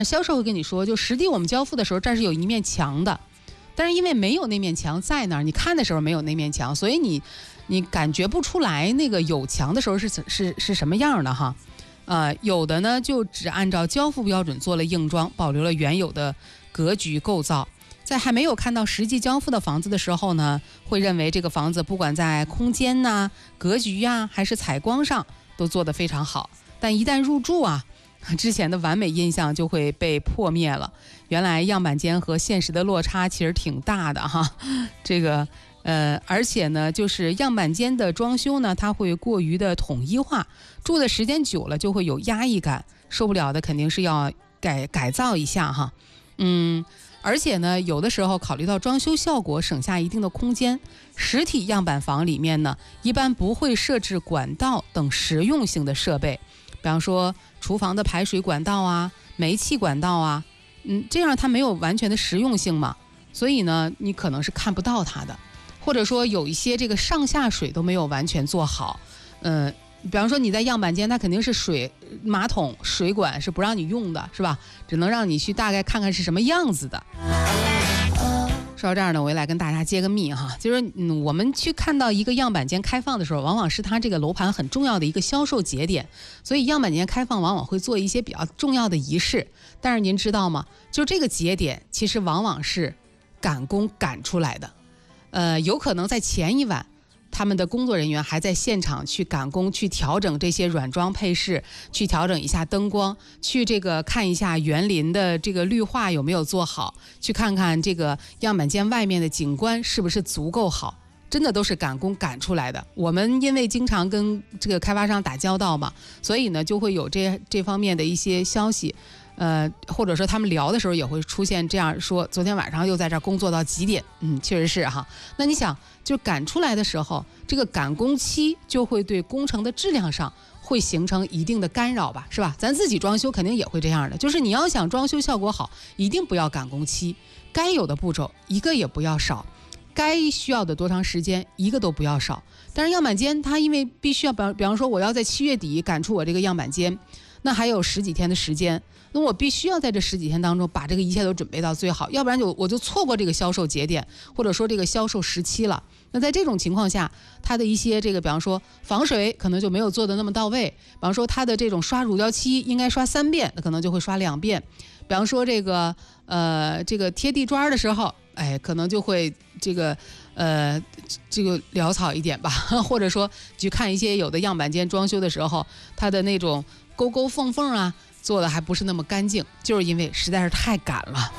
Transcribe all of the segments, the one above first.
销售会跟你说，就实际我们交付的时候，这儿是有一面墙的，但是因为没有那面墙在那儿，你看的时候没有那面墙，所以你感觉不出来那个有墙的时候是什么样的哈。有的呢就只按照交付标准做了硬装，保留了原有的格局构造。在还没有看到实际交付的房子的时候呢，会认为这个房子不管在空间呐、格局呀，还是采光上都做得非常好。但一旦入住啊，之前的完美印象就会被破灭了。原来样板间和现实的落差其实挺大的哈。这个而且呢，就是样板间的装修呢，它会过于的统一化，住的时间久了就会有压抑感，受不了的肯定是要改造一下哈。而且呢，有的时候考虑到装修效果，省下一定的空间，实体样板房里面呢，一般不会设置管道等实用性的设备，比方说厨房的排水管道啊、煤气管道啊，这样它没有完全的实用性嘛，所以呢，你可能是看不到它的，或者说有一些这个上下水都没有完全做好，比方说你在样板间，它肯定是马桶水管是不让你用的，是吧？只能让你去大概看看是什么样子的。说到这儿呢，我也来跟大家揭个秘哈，就是我们去看到一个样板间开放的时候，往往是它这个楼盘很重要的一个销售节点，所以样板间开放往往会做一些比较重要的仪式。但是您知道吗？就这个节点其实往往是赶工赶出来的，有可能在前一晚，他们的工作人员还在现场去赶工，去调整这些软装配饰，去调整一下灯光，去这个看一下园林的这个绿化有没有做好，去看看这个样板间外面的景观是不是足够好，真的都是赶工赶出来的。我们因为经常跟这个开发商打交道嘛，所以呢就会有这方面的一些消息。或者说他们聊的时候也会出现这样说，昨天晚上又在这儿工作到几点，确实是哈。那你想，就赶出来的时候，这个赶工期就会对工程的质量上会形成一定的干扰吧，是吧？咱自己装修肯定也会这样的，就是你要想装修效果好，一定不要赶工期，该有的步骤一个也不要少，该需要的多长时间一个都不要少。但是样板间它因为必须要比方说我要在7月底赶出我这个样板间，那还有10几天的时间，那我必须要在这10几天当中把这个一切都准备到最好，要不然我就错过这个销售节点，或者说这个销售时期了。那在这种情况下，它的一些这个比方说防水可能就没有做的那么到位，比方说它的这种刷乳胶漆应该刷3遍，那可能就会刷2遍，比方说这个贴地砖的时候，可能就会这个潦草一点吧，或者说去看一些有的样板间装修的时候，它的那种沟缝缝啊做的还不是那么干净，就是因为实在是太赶了。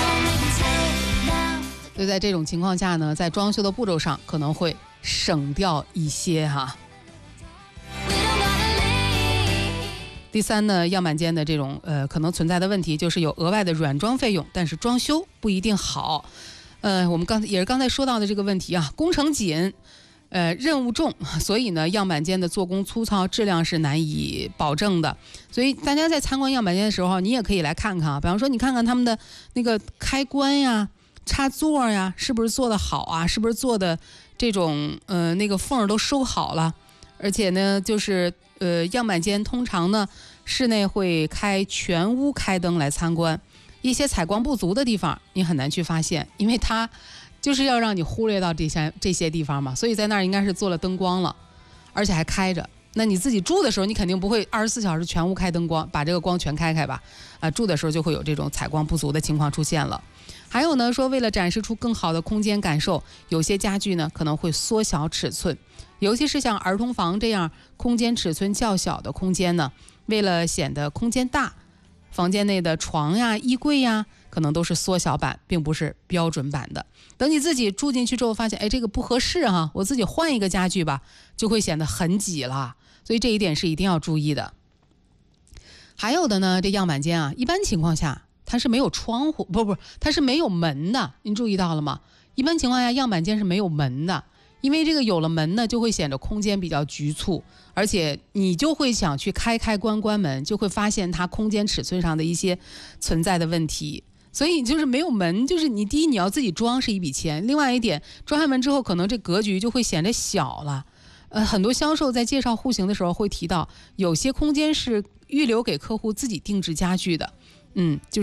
所以在这种情况下呢，在装修的步骤上可能会省掉一些哈。第三呢，样板间的这种可能存在的问题就是有额外的软装费用，但是装修不一定好。我们刚才说到的这个问题啊，工程紧，任务重，所以呢，样板间的做工粗糙，质量是难以保证的。所以大家在参观样板间的时候，你也可以来看看啊，比方说你看看他们的那个开关呀、插座呀，是不是做得好啊？是不是做的这种那个缝都收好了？而且呢，就是样板间通常呢，室内会开全屋开灯来参观，一些采光不足的地方你很难去发现，因为它就是要让你忽略到这些地方嘛，所以在那儿应该是做了灯光了，而且还开着。那你自己住的时候，你肯定不会24小时全屋开灯光，把这个光全开吧，住的时候就会有这种采光不足的情况出现了。还有呢，说为了展示出更好的空间感受，有些家具呢可能会缩小尺寸，尤其是像儿童房这样空间尺寸较小的空间呢，为了显得空间大，房间内的床呀、衣柜呀，可能都是缩小版，并不是标准版的。等你自己住进去之后，发现这个不合适哈，我自己换一个家具吧，就会显得很挤了。所以这一点是一定要注意的。还有的呢，这样板间啊，一般情况下它是没有窗户，它是没有门的。您注意到了吗？一般情况下，样板间是没有门的，因为这个有了门呢，就会显得空间比较局促，而且你就会想去开关门，就会发现它空间尺寸上的一些存在的问题。所以就是没有门，就是你第一你要自己装是一笔钱，另外一点装上门之后，可能这格局就会显得小了。很多销售在介绍户型的时候会提到，有些空间是预留给客户自己定制家具的，就是